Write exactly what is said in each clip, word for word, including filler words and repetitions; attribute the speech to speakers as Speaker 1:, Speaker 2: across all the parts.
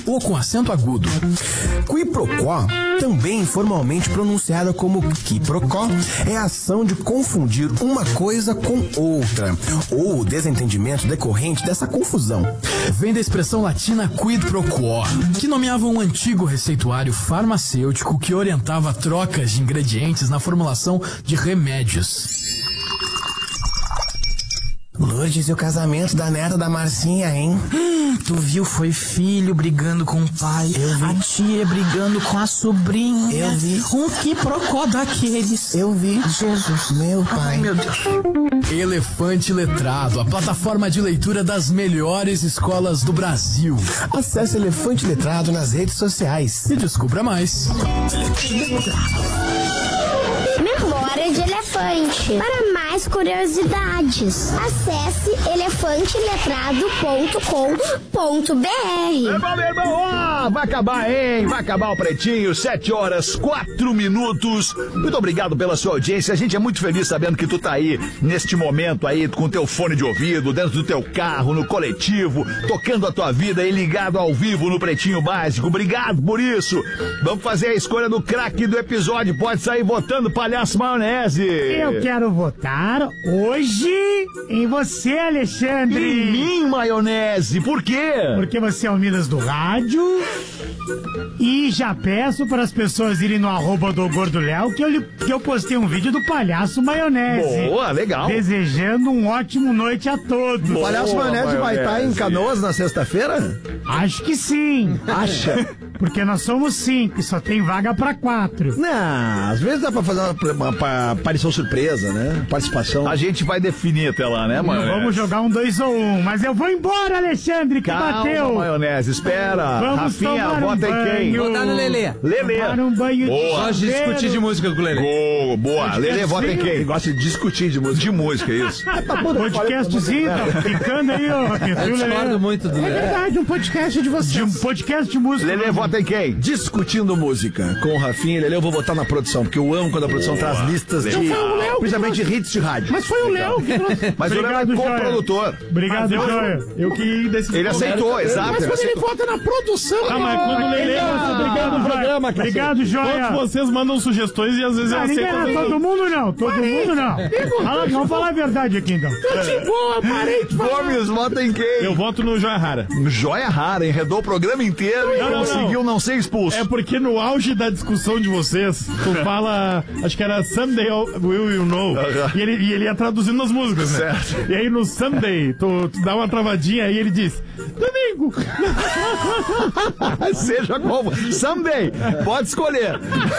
Speaker 1: ou com acento agudo. Quiprocó, também informalmente pronunciada como quiprocó, é a ação de confundir uma coisa com outra, ou o desentendimento decorrente dessa confusão. Vem da expressão latina quid pro quo, que nomeava um antigo receituário farmacêutico que orientava trocas de ingredientes na formulação de remédios.
Speaker 2: Lourdes, e o casamento da neta da Marcinha, hein?
Speaker 3: Hum, tu viu? Foi filho brigando com o pai,
Speaker 2: Eu vi.
Speaker 3: a tia brigando com a sobrinha.
Speaker 2: Eu vi.
Speaker 3: Um quiprocó daqueles.
Speaker 2: Eu vi.
Speaker 3: Jesus.
Speaker 2: Meu pai.
Speaker 3: Ai, meu Deus.
Speaker 1: Elefante Letrado, a plataforma de leitura das melhores escolas do Brasil.
Speaker 2: Acesse Elefante Letrado nas redes sociais.
Speaker 1: E descubra mais.
Speaker 4: Memória de Elefante. Para mais curiosidades, acesse elefante letrado ponto com ponto b r.
Speaker 5: É bom, meu irmão, ó, vai acabar, hein? Vai acabar o Pretinho, sete horas, quatro minutos. Muito obrigado pela sua audiência. A gente é muito feliz sabendo que tu tá aí, neste momento aí, com teu fone de ouvido, dentro do teu carro, no coletivo, tocando a tua vida e ligado ao vivo no Pretinho Básico. Obrigado por isso. Vamos fazer a escolha do craque do episódio. Pode sair votando, Palhaço Maionese.
Speaker 6: Eu quero votar hoje em você, Alexandre.
Speaker 5: Em mim, Maionese. Por quê?
Speaker 6: Porque você é o Minas do Rádio. E já peço para as pessoas irem no arroba do Gordo Léo que eu, que eu postei um vídeo do Palhaço Maionese.
Speaker 5: Boa, legal.
Speaker 6: Desejando um ótimo noite a todos.
Speaker 7: O Palhaço Maionese vai estar em Canoas na sexta-feira?
Speaker 6: Acho que sim.
Speaker 7: Acha?
Speaker 6: Porque nós somos cinco e só tem vaga para quatro.
Speaker 7: Não, às vezes dá pra fazer uma, uma, uma aparição surpresa, né? Participação.
Speaker 5: A gente vai definir até lá, né, Maionese?
Speaker 6: Vamos jogar um dois ou um. Mas eu vou embora, Alexandre, que
Speaker 5: Calma,
Speaker 6: bateu.
Speaker 5: Maionese, espera.
Speaker 6: Vamos
Speaker 5: Rafinha,
Speaker 6: tomar um
Speaker 5: vota em quem?
Speaker 6: banho.
Speaker 8: Votar no Lelê.
Speaker 5: Lelê.
Speaker 6: Tomar um banho
Speaker 5: Boa.
Speaker 6: de
Speaker 8: Gosto de
Speaker 6: chuveiro.
Speaker 8: discutir de música com o Lelê.
Speaker 5: Boa, boa. Lelê, vota em quem?
Speaker 7: Ele gosta de discutir de música.
Speaker 5: De música, isso.
Speaker 6: Podcastzinho, tá ficando aí, ó. Rafinha,
Speaker 8: Eu
Speaker 6: viu, Lelê?
Speaker 8: discordo muito do
Speaker 6: É
Speaker 8: Lelê.
Speaker 6: verdade, um podcast de vocês. De um podcast de música.
Speaker 5: Lelê, vota em quem?
Speaker 7: Discutindo música com o Rafinha e Lelê, eu vou votar na produção, porque eu amo quando a produção traz listas de.
Speaker 6: Então foi o Léo que
Speaker 7: Principalmente de hits de rádio.
Speaker 6: Mas foi o Léo que trouxe.
Speaker 5: Mas o Léo é
Speaker 6: Obrigado, Joia.
Speaker 5: co-produtor.
Speaker 6: Obrigado, Joia. Eu que decidi.
Speaker 5: Ele aceitou, exato.
Speaker 6: Mas
Speaker 5: ele
Speaker 6: quando ele
Speaker 5: aceitou.
Speaker 6: vota na produção...
Speaker 9: Ah, mas quando o Lelê
Speaker 6: Obrigado, Joia. Obrigado, Joia.
Speaker 9: Todos vocês mandam sugestões e às vezes eu
Speaker 6: Ah, ninguém,
Speaker 9: aceito.
Speaker 6: não, todo mundo não, todo mundo não. Fala, vamos falar a verdade aqui então. Tô de boa, parei de falar.
Speaker 5: Gomes, vota em quem?
Speaker 9: Eu voto no Joia Rara.
Speaker 5: Joia Rara, enredou o programa inteiro e
Speaker 9: Não, não,
Speaker 5: conseguiu não.
Speaker 9: não.
Speaker 5: ser expulso.
Speaker 9: É porque no auge da discussão de vocês, tu fala, acho que era Someday Will You Know, e ele, e ele ia traduzindo as músicas, né?
Speaker 5: Certo.
Speaker 9: E aí no Someday, tu, tu dá uma travadinha e ele diz, domingo.
Speaker 5: Seja como. Someday, pode escolher.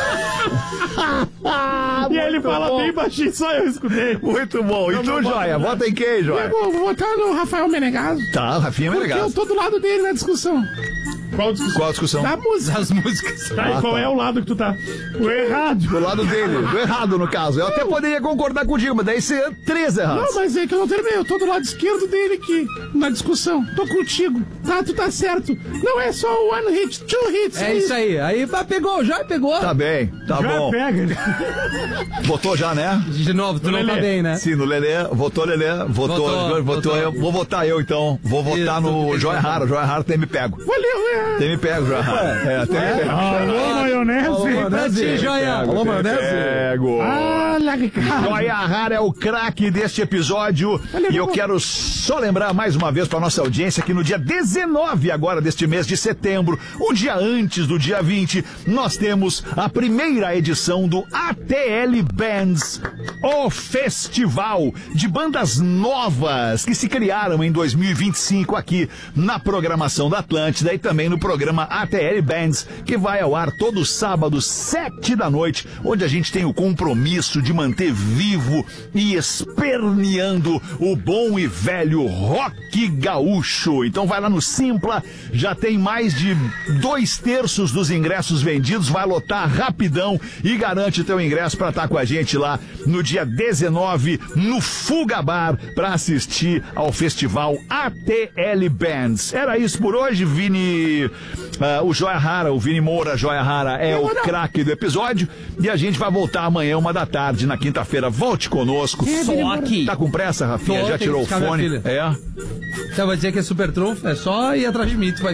Speaker 9: E aí ele fala
Speaker 5: bom.
Speaker 9: bem baixinho, só eu escutei.
Speaker 5: Muito bom. E tu, Joia? Vota em quem, Joia?
Speaker 6: Vou votar no Rafael Menegaso.
Speaker 5: Tá, Rafinha
Speaker 6: Porque eu
Speaker 5: Menegaso.
Speaker 6: tô do lado dele na discussão.
Speaker 9: Qual discussão?
Speaker 5: Qual a discussão?
Speaker 6: Da música.
Speaker 8: As músicas.
Speaker 9: Tá, e qual é o lado que tu tá?
Speaker 6: O errado.
Speaker 5: Do lado dele, do errado no caso. Eu até poderia concordar contigo, mas daí seria três errados.
Speaker 6: Não, mas é que eu não terminei. Eu tô do lado esquerdo dele aqui, na discussão. Tô contigo. Tá, tu tá certo. Não é só one hit, two hits.
Speaker 8: É isso aí. Aí bah, pegou, já pegou.
Speaker 5: Tá bem, tá
Speaker 6: Já
Speaker 5: bom.
Speaker 6: pega.
Speaker 5: Votou já, né?
Speaker 8: De novo, tu não
Speaker 9: Lelê.
Speaker 8: tá bem, né?
Speaker 5: Sim, no Lelê. Votou, Lelê. Votou,
Speaker 8: Votou,
Speaker 5: votou,
Speaker 8: votou.
Speaker 5: eu. Vou votar eu, então. Vou votar
Speaker 8: Isso,
Speaker 5: no
Speaker 8: isso.
Speaker 5: Joia Rara. Joia Rara tem me pego.
Speaker 6: Valeu, é.
Speaker 5: Tem me pego, Joia Rara. É, tem me pego.
Speaker 6: Alô, maionese.
Speaker 8: Pra ti, Joia.
Speaker 7: Alô, maionese?
Speaker 5: Pego.
Speaker 6: Ah, lá, Ricardo.
Speaker 5: Joia Rara é o craque deste episódio. E eu quero só lembrar mais uma vez para nossa audiência que no dia dezenove agora deste mês de setembro, um dia antes do dia vinte, nós temos a primeira edição do A T L Bands, o festival de bandas novas que se criaram em dois mil e vinte e cinco aqui na programação da Atlântida e também no programa A T L Bands, que vai ao ar todo sábado, sete da noite, onde a gente tem o compromisso de manter vivo e esperneando o bom e velho rock gaúcho. Então vai lá no Simpla, já tem mais de dois terços dos ingressos vendidos, vai lotar rapidão e garante o teu ingresso para estar com a gente lá no dia dezenove no Fuga Bar para assistir ao festival A T L Bands. Era isso por hoje, Vini. Uh, o Joia Rara, o Vini Moura, Joia Rara é o craque do episódio e a gente vai voltar amanhã, uma da tarde, na quinta-feira. Volte conosco.
Speaker 8: Só aqui.
Speaker 5: Tá com pressa, Rafinha?
Speaker 8: Tô,
Speaker 5: Já
Speaker 8: tem
Speaker 5: tirou o
Speaker 8: que buscar minha
Speaker 5: fone?
Speaker 8: filha.
Speaker 5: É.
Speaker 8: Então vai dizer que é super trunfo, é só ir atrás de mim, tu vai